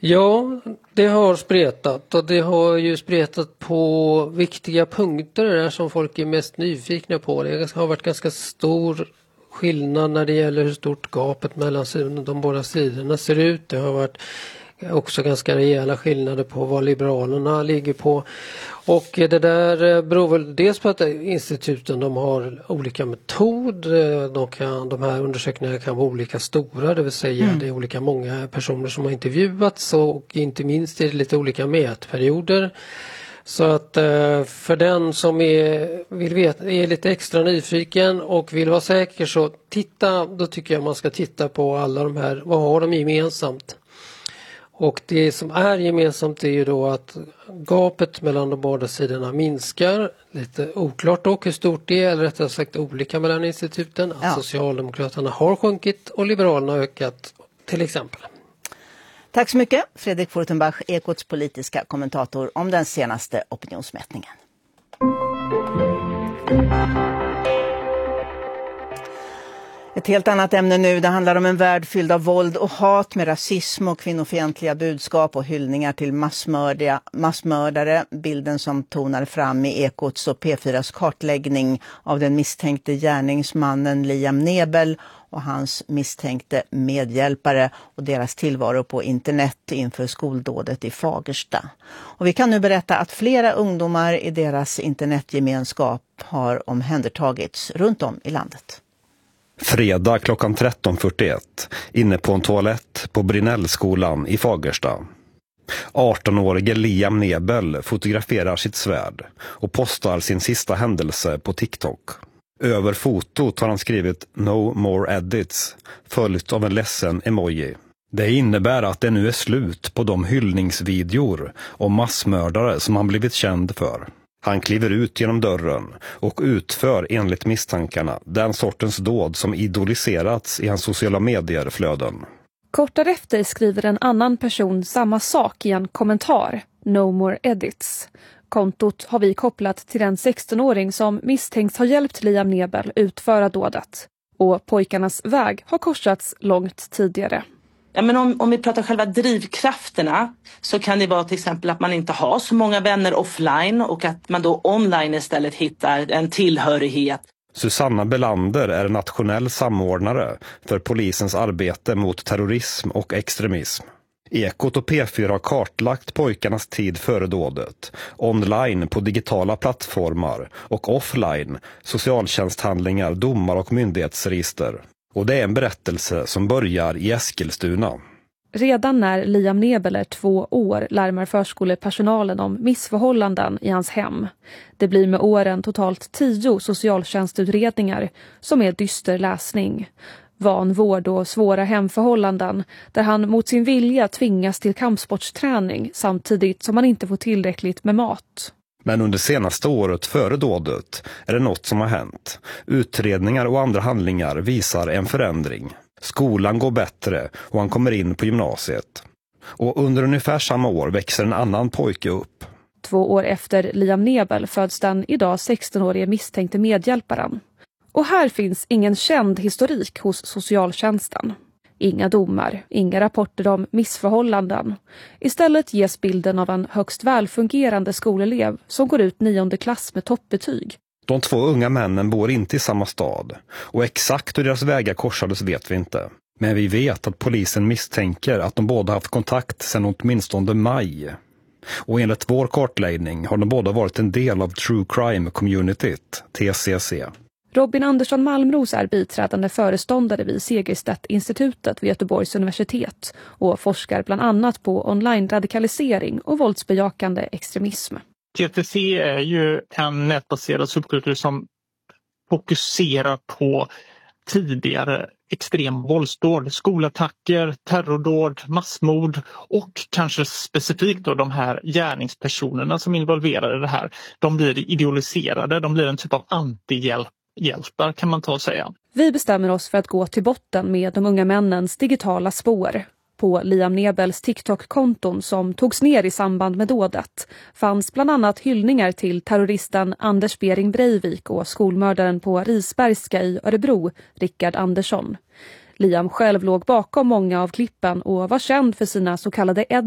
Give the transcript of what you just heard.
Ja, det har spretat och det har ju spretat på viktiga punkter där som folk är mest nyfikna på. Det har varit ganska stor skillnad när det gäller hur stort gapet mellan de båda sidorna ser ut. Det har varit också ganska rejäla skillnader på vad liberalerna ligger på. Och det där beror väl dels på att instituten de har olika metod. De här undersökningarna kan vara olika stora, det vill säga det är olika många personer som har intervjuats och inte minst är det lite olika mätperioder. Så att för den som är lite extra nyfiken och vill vara säker så då tycker jag man ska titta på alla de här, vad har de gemensamt? Och det som är gemensamt är ju då att gapet mellan de båda sidorna minskar. Lite oklart dock hur stort det är, eller rättare sagt olika mellan instituten. Att Socialdemokraterna har sjunkit och Liberalerna har ökat till exempel. Tack så mycket Fredrik Furtenbach, Ekots politiska kommentator om den senaste opinionsmätningen. Ett helt annat ämne nu. Det handlar om en värld fylld av våld och hat med rasism och kvinnofientliga budskap och hyllningar till massmördare. Bilden som tonar fram i Ekots och P4s kartläggning av den misstänkte gärningsmannen Liam Nebel och hans misstänkte medhjälpare och deras tillvaro på internet inför skoldådet i Fagersta. Och vi kan nu berätta att flera ungdomar i deras internetgemenskap har omhändertagits runt om i landet. Fredag klockan 13.41 inne på en toalett på Brinnellskolan i Fagersta. 18-årige Liam Nebel fotograferar sitt svärd och postar sin sista händelse på TikTok. Över fotot har han skrivit "No more edits" följt av en ledsen emoji. Det innebär att det nu är slut på de hyllningsvideor om massmördare som han blivit känd för. Han kliver ut genom dörren och utför enligt misstankarna den sortens dåd som idoliserats i hans sociala medier-flöden. Kort därefter skriver en annan person samma sak i en kommentar, "No more edits". Kontot har vi kopplat till den 16-åring som misstänks ha hjälpt Liam Nebel utföra dådet. Och pojkarnas väg har korsats långt tidigare. Ja, men om vi pratar själva drivkrafterna så kan det vara till exempel att man inte har så många vänner offline och att man då online istället hittar en tillhörighet. Susanna Belander är nationell samordnare för polisens arbete mot terrorism och extremism. Ekot och P4 har kartlagt pojkarnas tid före dådet, online på digitala plattformar och offline, socialtjänsthandlingar, domar och myndighetsregister. Och det är en berättelse som börjar i Eskilstuna. Redan när Liam Nebel är 2 år larmar förskolepersonalen om missförhållanden i hans hem. Det blir med åren totalt 10 socialtjänstutredningar som är dyster läsning. Vanvård och svåra hemförhållanden där han mot sin vilja tvingas till kampsportsträning samtidigt som han inte får tillräckligt med mat. Men under senaste året före dådet är det något som har hänt. Utredningar och andra handlingar visar en förändring. Skolan går bättre och han kommer in på gymnasiet. Och under ungefär samma år växer en annan pojke upp. 2 år efter Liam Nebel föds den idag 16-årige misstänkte medhjälparen. Och här finns ingen känd historik hos socialtjänsten. Inga domar, inga rapporter om missförhållanden. Istället ges bilden av en högst välfungerande skolelev som går ut 9:e klass med toppbetyg. De 2 unga männen bor inte i samma stad och exakt hur deras vägar korsades vet vi inte. Men vi vet att polisen misstänker att de båda haft kontakt sedan åtminstone maj. Och enligt vår kartläggning har de båda varit en del av True Crime-communityt, TCC. Robin Andersson Malmros är biträdande föreståndare vid Segerstedt-institutet vid Göteborgs universitet och forskar bland annat på online-radikalisering och våldsbejakande extremism. TCC är ju en nätbaserad subkultur som fokuserar på tidigare extrem våldsdåd, skolattacker, terrordåd, massmord och kanske specifikt då de här gärningspersonerna som är involverade i det här. De blir idealiserade, de blir en typ av antihjältar kan man ta och säga. Vi bestämmer oss för att gå till botten med de unga männens digitala spår. På Liam Nebels TikTok-konton som togs ner i samband med dådet fanns bland annat hyllningar till terroristen Anders Behring Breivik och skolmördaren på Risbergska i Örebro, Rickard Andersson. Liam själv låg bakom många av klippen och var känd för sina så kallade